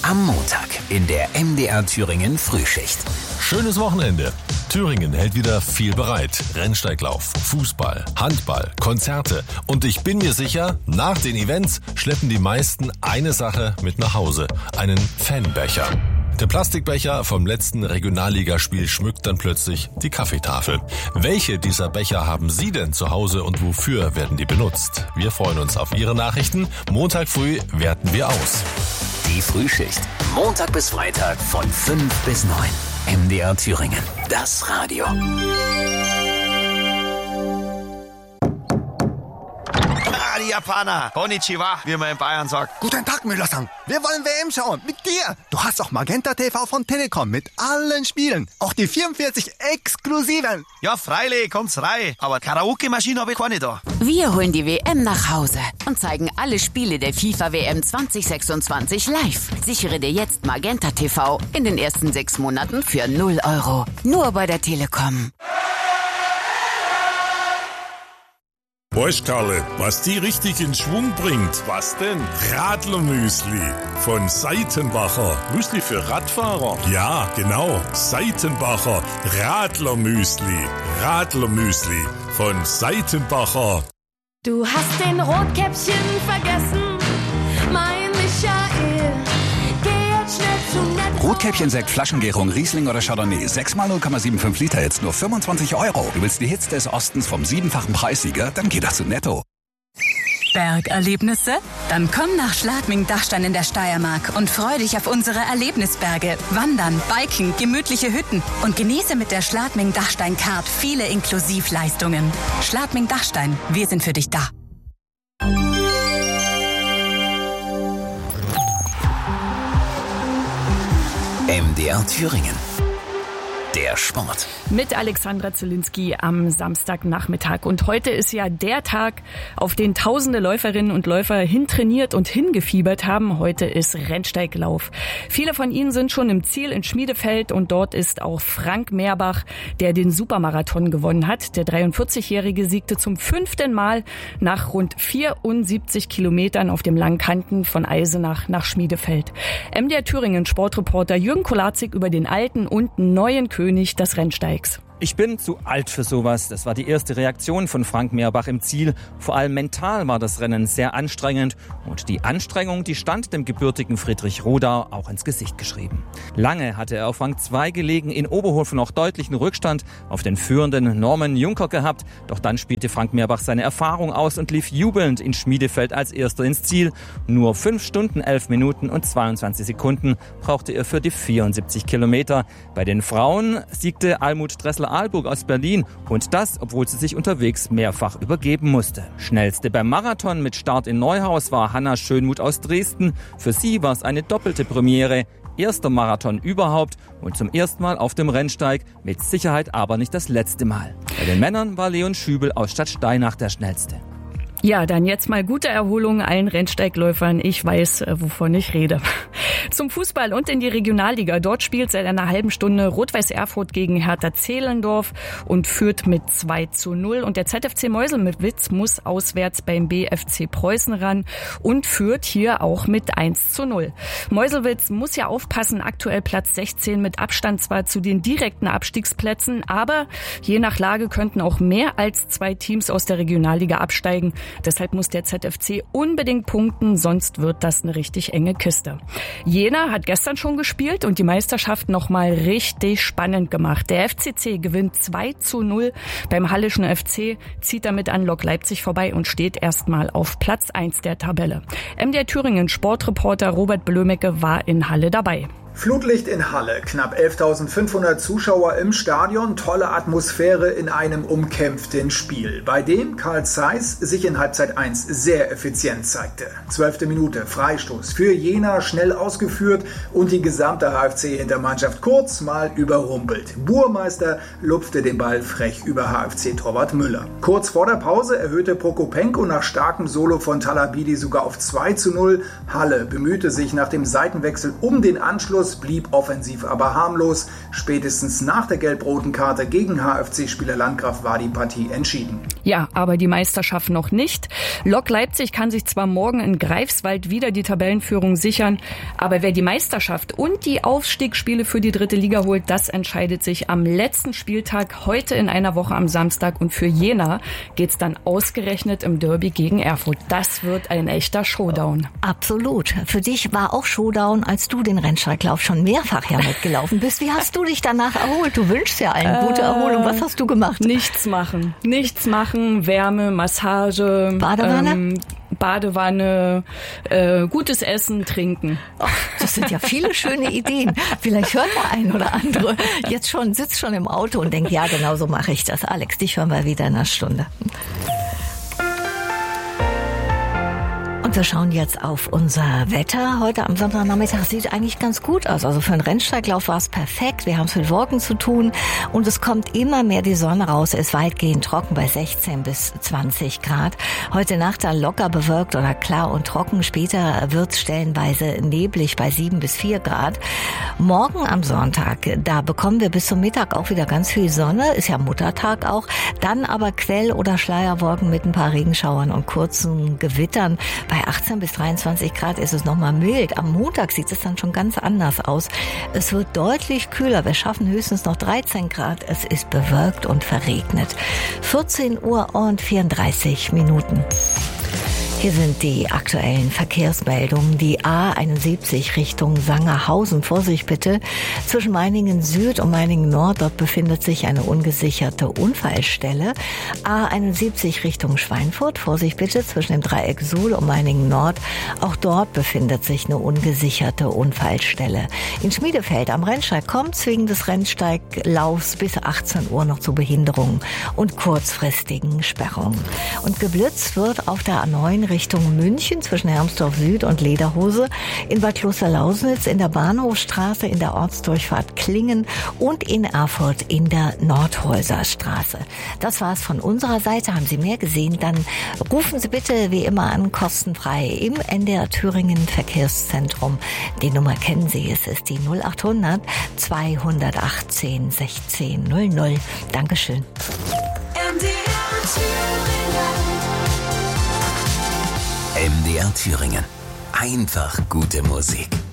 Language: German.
Am Montag in der MDR Thüringen Frühschicht. Schönes Wochenende. Thüringen hält wieder viel bereit. Rennsteiglauf, Fußball, Handball, Konzerte. Und ich bin mir sicher, nach den Events schleppen die meisten eine Sache mit nach Hause. Einen Fanbecher. Der Plastikbecher vom letzten Regionalligaspiel schmückt dann plötzlich die Kaffeetafel. Welche dieser Becher haben Sie denn zu Hause und wofür werden die benutzt? Wir freuen uns auf Ihre Nachrichten. Montag früh werten wir aus. Die Frühschicht. Montag bis Freitag von 5 bis 9. MDR Thüringen. Das Radio. Die Japaner. Konnichiwa, wie man in Bayern sagt. Guten Tag, Müller-san. Wir wollen WM schauen. Mit dir. Du hast auch Magenta TV von Telekom mit allen Spielen. Auch die 44 exklusiven. Ja, freilich, kommt's rein. Aber Karaoke-Maschine habe ich keine da. Wir holen die WM nach Hause und zeigen alle Spiele der FIFA-WM 2026 live. Sichere dir jetzt Magenta TV in den ersten 6 Monaten für 0 €. Nur bei der Telekom. Weißt, Karle, was die richtig in Schwung bringt? Was denn? Radlermüsli von Seitenbacher. Müsli für Radfahrer? Ja, genau. Seitenbacher Radlermüsli. Radlermüsli von Seitenbacher. Du hast den Rotkäppchen vergessen, mein Michael. Geh jetzt schnell zu Netto. Rotkäppchen-Sekt, Flaschengärung, Riesling oder Chardonnay. 6x 0,75 Liter, jetzt nur 25 €. Du willst die Hits des Ostens vom 7-fachen Preissieger? Dann geh doch zu Netto. Bergerlebnisse? Dann komm nach Schladming-Dachstein in der Steiermark und freu dich auf unsere Erlebnisberge. Wandern, Biken, gemütliche Hütten und genieße mit der Schladming-Dachstein-Card viele Inklusivleistungen. Schladming-Dachstein, wir sind für dich da. MDR Thüringen. Der Sport. Mit Alexandra Zielinski am Samstagnachmittag. Und heute ist ja der Tag, auf den tausende Läuferinnen und Läufer hintrainiert und hingefiebert haben. Heute ist Rennsteiglauf. Viele von ihnen sind schon im Ziel in Schmiedefeld und dort ist auch Frank Meerbach, der den Supermarathon gewonnen hat. Der 43-Jährige siegte zum 5. Mal nach rund 74 Kilometern auf dem langen Kanten von Eisenach nach Schmiedefeld. MDR Thüringen Sportreporter Jürgen Kolazik über den alten und neuen König des Rennsteigs. Ich bin zu alt für sowas. Das war die erste Reaktion von Frank Meerbach im Ziel. Vor allem mental war das Rennen sehr anstrengend. Und die Anstrengung, die stand dem gebürtigen Friedrich Rodau auch ins Gesicht geschrieben. Lange hatte er auf Rang 2 gelegen, in Oberhofen noch deutlichen Rückstand auf den führenden Norman Juncker gehabt. Doch dann spielte Frank Meerbach seine Erfahrung aus und lief jubelnd in Schmiedefeld als Erster ins Ziel. Nur 5 Stunden, 11 Minuten und 22 Sekunden brauchte er für die 74 Kilometer. Bei den Frauen siegte Almut Dressler-Ahlburg aus Berlin und das, obwohl sie sich unterwegs mehrfach übergeben musste. Schnellste beim Marathon mit Start in Neuhaus war Hanna Schönmuth aus Dresden. Für sie war es eine doppelte Premiere. Erster Marathon überhaupt und zum ersten Mal auf dem Rennsteig, mit Sicherheit aber nicht das letzte Mal. Bei den Männern war Leon Schübel aus Stadtsteinach der Schnellste. Ja, dann jetzt mal gute Erholung allen Rennsteigläufern. Ich weiß, wovon ich rede. Zum Fußball und in die Regionalliga. Dort spielt seit einer halben Stunde Rot-Weiß Erfurt gegen Hertha Zehlendorf und führt mit 2:0. Und der ZFC Meuselwitz muss auswärts beim BFC Preußen ran und führt hier auch mit 1:0. Meuselwitz muss ja aufpassen, aktuell Platz 16 mit Abstand zwar zu den direkten Abstiegsplätzen, aber je nach Lage könnten auch mehr als 2 Teams aus der Regionalliga absteigen. Deshalb muss der ZFC unbedingt punkten, sonst wird das eine richtig enge Kiste. Jena hat gestern schon gespielt und die Meisterschaft nochmal richtig spannend gemacht. Der FCC gewinnt 2:0 beim Hallischen FC, zieht damit an Lok Leipzig vorbei und steht erstmal auf Platz 1 der Tabelle. MDR Thüringen Sportreporter Robert Blömecke war in Halle dabei. Flutlicht in Halle, knapp 11.500 Zuschauer im Stadion, tolle Atmosphäre in einem umkämpften Spiel, bei dem Carl Zeiss sich in Halbzeit 1 sehr effizient zeigte. 12. Minute, Freistoß für Jena, schnell ausgeführt und die gesamte HFC-Hintermannschaft kurz mal überrumpelt. Burmeister lupfte den Ball frech über HFC-Torwart Müller. Kurz vor der Pause erhöhte Prokopenko nach starkem Solo von Talabidi sogar auf 2:0. Halle bemühte sich nach dem Seitenwechsel um den Anschluss aus, blieb offensiv aber harmlos. Spätestens nach der gelb-roten Karte gegen HFC-Spieler Landgraf war die Partie entschieden. Ja, aber die Meisterschaft noch nicht. Lok Leipzig kann sich zwar morgen in Greifswald wieder die Tabellenführung sichern, aber wer die Meisterschaft und die Aufstiegsspiele für die 3. Liga holt, das entscheidet sich am letzten Spieltag heute in einer Woche am Samstag. Und für Jena geht's dann ausgerechnet im Derby gegen Erfurt. Das wird ein echter Showdown. Absolut. Für dich war auch Showdown, als du den Rennsteiglauf schon mehrfach ja mitgelaufen bist. Wie hast du dich danach erholt? Du wünschst ja eine gute Erholung. Was hast du gemacht? Nichts machen. Wärme, Massage. Badewanne, gutes Essen, trinken. Oh, das sind ja viele schöne Ideen. Vielleicht hört der ein oder andere jetzt schon, sitzt schon im Auto und denkt, ja, genau so mache ich das. Alex, dich hören wir wieder in einer Stunde. Und wir schauen jetzt auf unser Wetter. Heute am Sonntagnachmittag sieht eigentlich ganz gut aus. Also für einen Rennsteiglauf war es perfekt. Wir haben es mit Wolken zu tun und es kommt immer mehr die Sonne raus. Es ist weitgehend trocken bei 16 bis 20 Grad. Heute Nacht dann locker bewölkt oder klar und trocken. Später wird es stellenweise neblig bei 7 bis 4 Grad. Morgen am Sonntag, da bekommen wir bis zum Mittag auch wieder ganz viel Sonne. Ist ja Muttertag auch. Dann aber Quell- oder Schleierwolken mit ein paar Regenschauern und kurzen Gewittern. Bei 18 bis 23 Grad ist es nochmal mild. Am Montag sieht es dann schon ganz anders aus. Es wird deutlich kühler. Wir schaffen höchstens noch 13 Grad. Es ist bewölkt und verregnet. 14 Uhr und 34 Minuten. Hier sind die aktuellen Verkehrsmeldungen. Die A71 Richtung Sangerhausen. Vorsicht bitte. Zwischen Meiningen Süd und Meiningen Nord, dort befindet sich eine ungesicherte Unfallstelle. A71 Richtung Schweinfurt. Vorsicht bitte. Zwischen dem Dreieck Suhl und Meiningen Nord. Auch dort befindet sich eine ungesicherte Unfallstelle. In Schmiedefeld am Rennsteig kommt es wegen des Rennsteiglaufs bis 18 Uhr noch zu Behinderungen und kurzfristigen Sperrungen. Und geblitzt wird auf der A9 Richtung München zwischen Hermsdorf Süd und Lederhose, in Bad Klosterlausnitz, in der Bahnhofstraße, in der Ortsdurchfahrt Klingen und in Erfurt in der Nordhäuserstraße. Das war's von unserer Seite. Haben Sie mehr gesehen, dann rufen Sie bitte wie immer an, kostenfrei im NDR Thüringen Verkehrszentrum. Die Nummer kennen Sie, es ist die 0800 218 16 00. Dankeschön. MDR Thüringen. Einfach gute Musik.